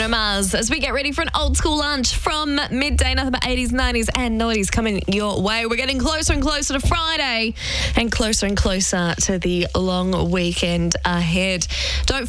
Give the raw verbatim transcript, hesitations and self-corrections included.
Mars as we get ready for an old school lunch from midday. Nothing but eighties, nineties and noughties coming your way. We're getting closer and closer to Friday and closer and closer to the long weekend ahead. Don't